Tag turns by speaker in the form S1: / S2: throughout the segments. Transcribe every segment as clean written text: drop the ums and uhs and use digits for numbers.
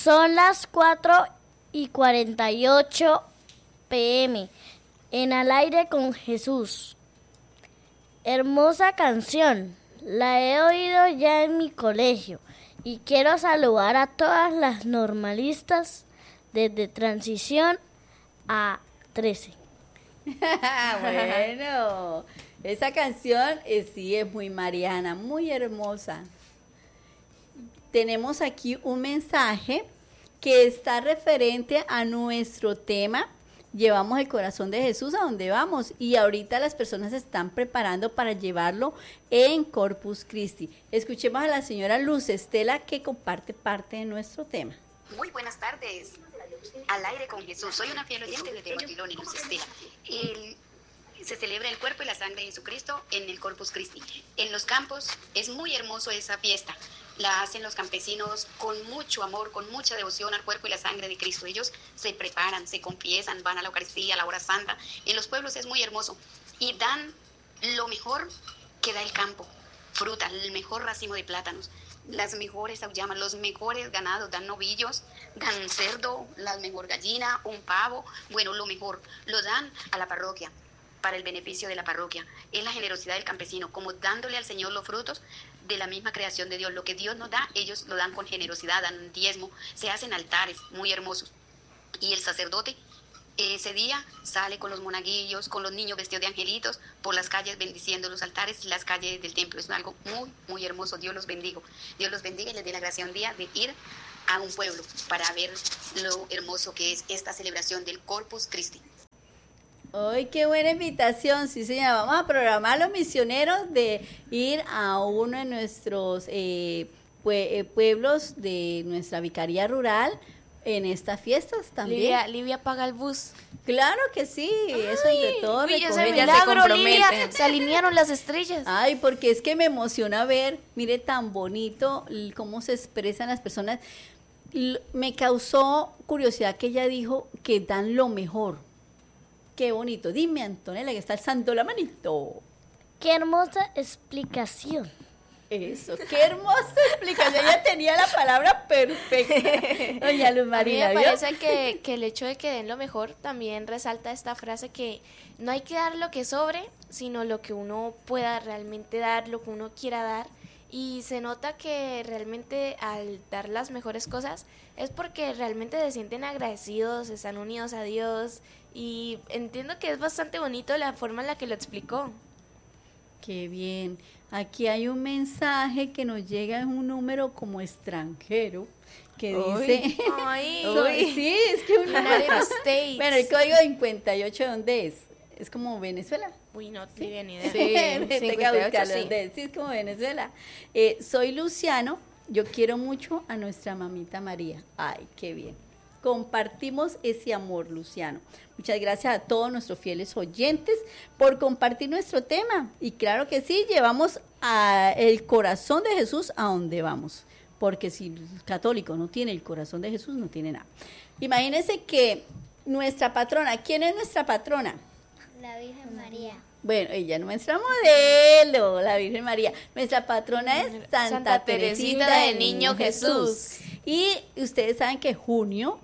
S1: Son las 4:48 p.m. en Al Aire con Jesús. Hermosa canción, la he oído ya en mi colegio y quiero saludar a todas las normalistas desde Transición a 13.
S2: Bueno, esa canción sí es muy mariana, muy hermosa. Tenemos aquí un mensaje que está referente a nuestro tema. Llevamos el corazón de Jesús a donde vamos y ahorita las personas se están preparando para llevarlo en Corpus Christi. Escuchemos a la señora Luz Estela que comparte parte de nuestro tema.
S3: Muy buenas tardes, Al Aire con Jesús. Soy una fiel oyente de Teotihuacán y Luz Estela. Se celebra el cuerpo y la sangre de Jesucristo en el Corpus Christi. En los campos es muy hermoso esa fiesta. La hacen los campesinos con mucho amor, con mucha devoción al cuerpo y la sangre de Cristo. Ellos se preparan, se confiesan, van a la Eucaristía, a la hora santa. En los pueblos es muy hermoso y dan lo mejor que da el campo, fruta, el mejor racimo de plátanos, las mejores auyamas, los mejores ganados, dan novillos, dan cerdo, la mejor gallina, un pavo, bueno, lo mejor, lo dan a la parroquia para el beneficio de la parroquia. Es la generosidad del campesino, como dándole al Señor los frutos de la misma creación de Dios. Lo que Dios nos da, ellos lo dan con generosidad, dan diezmo, se hacen altares muy hermosos. Y el sacerdote ese día sale con los monaguillos, con los niños vestidos de angelitos, por las calles bendiciendo los altares y las calles del templo. Es algo muy, muy hermoso. Dios los bendiga. Dios los bendiga y les dé la gracia un día de ir a un pueblo para ver lo hermoso que es esta celebración del Corpus Christi.
S2: ¡Ay, qué buena invitación! Sí, señora, vamos a programar a los misioneros de ir a uno de nuestros pueblos de nuestra vicaría rural en estas fiestas también.
S4: Livia paga el bus.
S2: Claro que sí, eso entre todos.
S4: Ese milagro, Livia, se alinearon las estrellas.
S2: Ay, porque es que me emociona ver, mire tan bonito cómo se expresan las personas. Me causó curiosidad que ella dijo que dan lo mejor. Qué bonito. Dime, Antonella, que está alzando la manito.
S1: ¡Qué hermosa explicación!
S2: Eso, qué hermosa explicación. Ella tenía la palabra perfecta. Doña Luz María,
S4: a mí me parece que el hecho de que den lo mejor también resalta esta frase que no hay que dar lo que sobre, sino lo que uno pueda realmente dar, lo que uno quiera dar. Y se nota que realmente al dar las mejores cosas es porque realmente se sienten agradecidos, están unidos a Dios. Y entiendo que es bastante bonito la forma en la que lo explicó.
S2: Qué bien. Aquí hay un mensaje que nos llega en un número como extranjero que dice... Sí, es que un número... Bueno, el código 58, ¿dónde es? ¿Es como Venezuela?
S4: Uy, no tengo ni idea.
S2: Sí,
S4: 58,
S2: sí, es como Venezuela. Soy Luciano, yo quiero mucho a nuestra mamita María. Ay, qué bien. Compartimos ese amor, Luciano. Muchas gracias a todos nuestros fieles oyentes por compartir nuestro tema. Y claro que sí, llevamos el corazón de Jesús a donde vamos. Porque si el católico no tiene el corazón de Jesús, no tiene nada. Imagínense que nuestra patrona, ¿quién es nuestra patrona?
S5: La Virgen María.
S2: Bueno, ella es nuestra modelo, la Virgen María. Nuestra patrona es Santa Teresita del Niño Jesús. Y ustedes saben que junio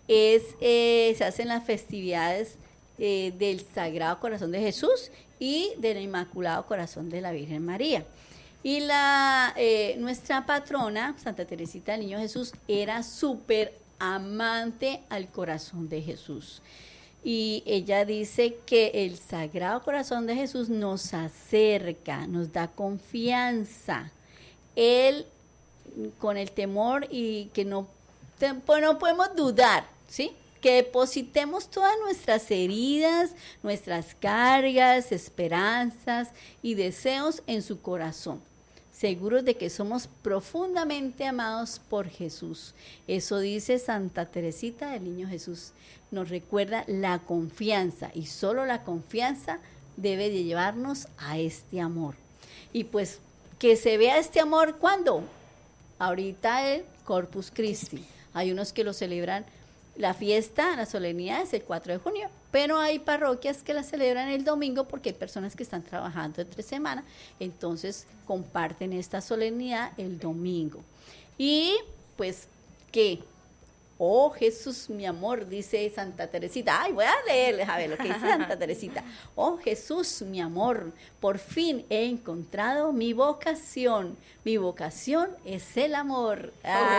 S2: se hacen las festividades del Sagrado Corazón de Jesús y del Inmaculado Corazón de la Virgen María. Y nuestra patrona, Santa Teresita del Niño Jesús, era súper amante al corazón de Jesús. Y ella dice que el Sagrado Corazón de Jesús nos acerca, nos da confianza. Él, con el temor y que no podemos dudar, ¿sí? Que depositemos todas nuestras heridas, nuestras cargas, esperanzas y deseos en su corazón, seguros de que somos profundamente amados por Jesús. Eso dice Santa Teresita del Niño Jesús. Nos recuerda la confianza y solo la confianza debe de llevarnos a este amor. Y pues que se vea este amor, ¿cuándo? Ahorita el Corpus Christi. Hay unos que lo celebran, la fiesta, la solemnidad es el 4 de junio, pero hay parroquias que la celebran el domingo porque hay personas que están trabajando entre semana, entonces comparten esta solemnidad el domingo. Y pues que Oh Jesús, mi amor, dice Santa Teresita. Ay, voy a leerles a ver lo que dice Santa Teresita. Oh Jesús, mi amor, por fin he encontrado mi vocación. Mi vocación es el amor.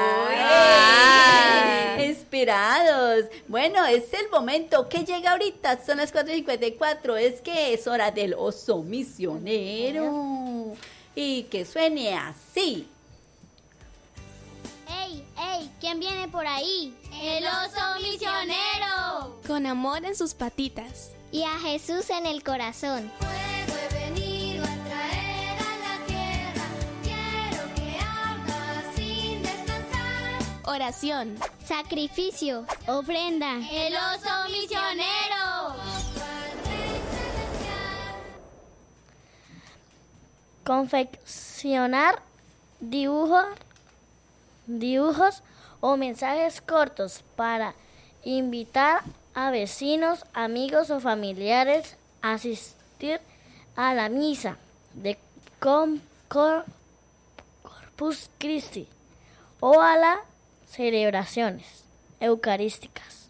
S2: ¡Ay! Inspirados. Bueno, es el momento que llega ahorita. Son las 4:54. Es que es hora del oso misionero. Y que suene así.
S5: ¡Ey, ey! ¿Quién viene por ahí? ¡El oso misionero!
S4: Con amor en sus patitas.
S5: Y a Jesús en el corazón.
S6: Fuego he venido a traer a la tierra. Quiero que arda sin descansar.
S4: Oración.
S5: Sacrificio. Ofrenda. ¡El oso misionero!
S1: Confeccionar dibujos o mensajes cortos para invitar a vecinos, amigos o familiares a asistir a la misa de Corpus Christi o a las celebraciones eucarísticas.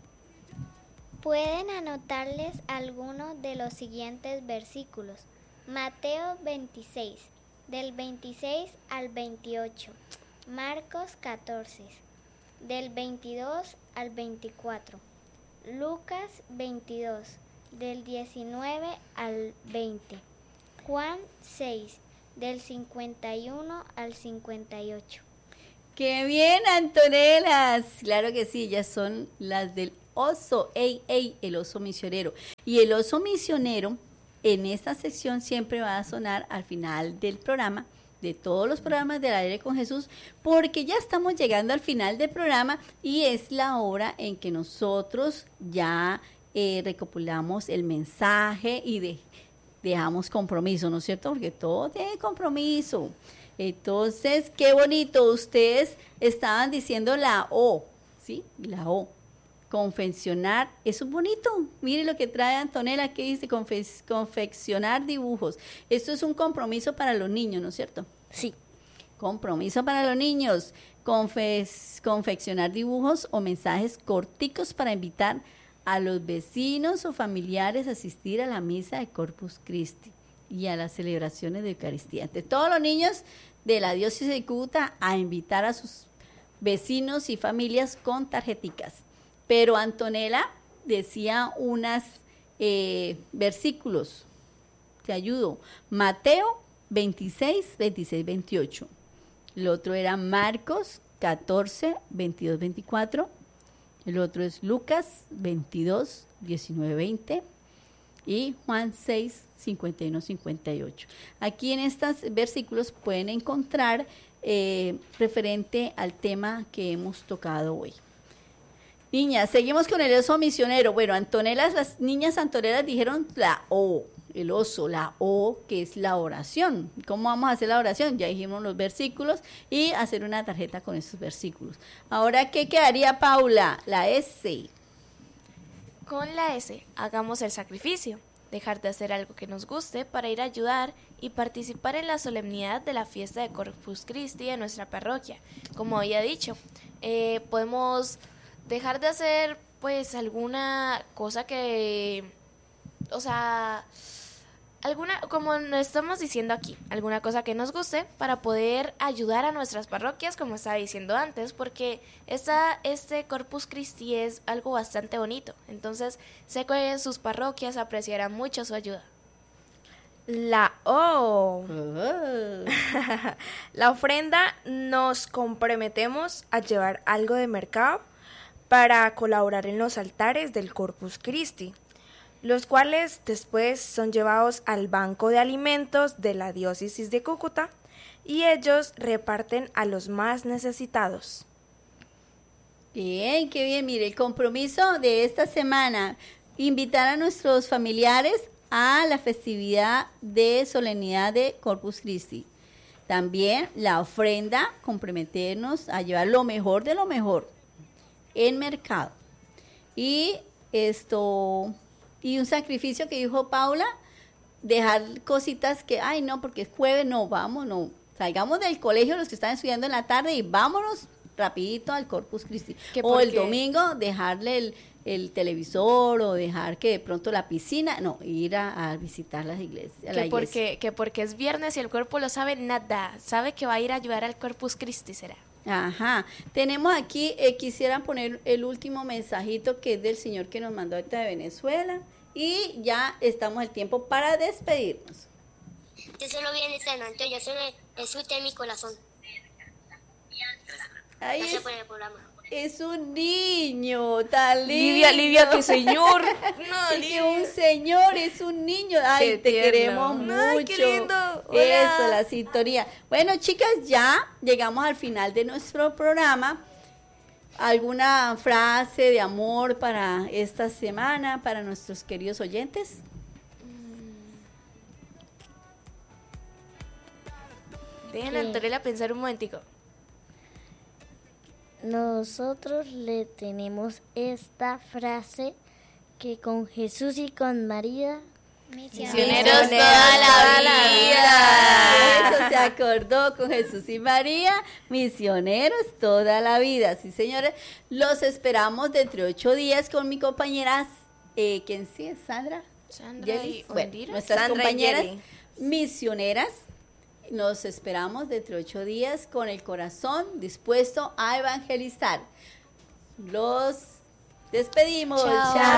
S5: Pueden anotarles algunos de los siguientes versículos. Mateo 26, del 26 al 28. Marcos 14, del 22 al 24. Lucas 22, del 19 al 20. Juan 6, del 51 al 58.
S2: ¡Qué bien, Antonelas! Claro que sí, ya son las del oso. ¡Ey, ey! El oso misionero. Y el oso misionero, en esta sección siempre va a sonar al final del programa, de todos los programas del Aire con Jesús, porque ya estamos llegando al final del programa y es la hora en que nosotros ya recopilamos el mensaje y dejamos compromiso, ¿no es cierto? Porque todo tiene compromiso. Entonces, qué bonito, ustedes estaban diciendo la O, ¿sí? La O. Confeccionar, eso es bonito. Mire lo que trae Antonella, que dice confeccionar dibujos. Esto es un compromiso para los niños, ¿no es cierto?
S1: Sí.
S2: Compromiso para los niños. Confeccionar dibujos o mensajes corticos para invitar a los vecinos o familiares a asistir a la misa de Corpus Christi y a las celebraciones de Eucaristía. De todos los niños de la diócesis de Cúcuta a invitar a sus vecinos y familias con tarjeticas. Pero Antonella decía unos versículos, te ayudo, Mateo 26, 26, 28. El otro era Marcos 14, 22, 24. El otro es Lucas 22, 19, 20. Y Juan 6, 51, 58. Aquí en estos versículos pueden encontrar referente al tema que hemos tocado hoy. Niñas, seguimos con el oso misionero. Bueno, las niñas Antonelas dijeron la O, el oso, la O, que es la oración. ¿Cómo vamos a hacer la oración? Ya dijimos los versículos y hacer una tarjeta con esos versículos. Ahora, ¿qué quedaría, Paula? La S.
S4: Con la S, hagamos el sacrificio. Dejar de hacer algo que nos guste para ir a ayudar y participar en la solemnidad de la fiesta de Corpus Christi en nuestra parroquia. Como había dicho, podemos dejar de hacer pues alguna cosa que, o sea, alguna, como nos estamos diciendo aquí, alguna cosa que nos guste para poder ayudar a nuestras parroquias, como estaba diciendo antes, porque este Corpus Christi es algo bastante bonito. Entonces, sé que sus parroquias apreciarán mucho su ayuda.
S7: La O.
S2: Oh.
S7: La ofrenda, nos comprometemos a llevar algo de mercado para colaborar en los altares del Corpus Christi, los cuales después son llevados al Banco de Alimentos de la Diócesis de Cúcuta y ellos reparten a los más necesitados.
S2: Bien, qué bien. Mire, el compromiso de esta semana, invitar a nuestros familiares a la festividad de solemnidad de Corpus Christi. También la ofrenda, comprometernos a llevar lo mejor de lo mejor en mercado. Y un sacrificio que dijo Paula, dejar cositas que, no, porque es jueves, no, salgamos del colegio los que están estudiando en la tarde y vámonos rapidito al Corpus Christi.
S4: Que
S2: O el
S4: porque-
S2: domingo dejarle el televisor o dejar que de pronto la piscina, no, ir a visitar las iglesias. a la iglesia.
S4: Que porque es viernes y el cuerpo lo sabe, nada. Sabe que va a ir a ayudar al Corpus Christi, será.
S2: Ajá, tenemos aquí, quisiera poner el último mensajito que es del señor que nos mandó ahorita de Venezuela y ya estamos el tiempo para despedirnos.
S5: Yo solo vi en el Santo, yo solo escuché en mi corazón.
S2: Ahí
S5: Gracias por el programa.
S2: es un niño, tan lindo.
S4: Livia, que señor. No,
S2: Es que un señor es un niño. Ay,
S7: Qué
S2: te
S7: tierno.
S2: queremos mucho.
S7: Ay, qué lindo. Hola.
S2: Eso, la sintonía. Bueno, chicas, ya llegamos al final de nuestro programa. ¿Alguna frase de amor para esta semana, para nuestros queridos oyentes?
S4: Dejen a Antonella pensar un momentico.
S1: Nosotros le tenemos esta frase que con Jesús y con María
S4: Misioneros toda la vida.
S2: Eso se acordó con Jesús y María, misioneros toda la vida. Sí, señores, los esperamos dentro de 8 días con mi compañera, ¿quién sí es? Sandra.
S4: Sandra
S2: Jenny.
S4: y
S2: Bueno,
S4: Ondira.
S2: nuestras
S7: Sandra y
S2: compañeras
S7: Jenny.
S2: misioneras. Nos esperamos dentro de 8 días con el corazón dispuesto a evangelizar. Los despedimos.
S4: Chao.
S2: Chao.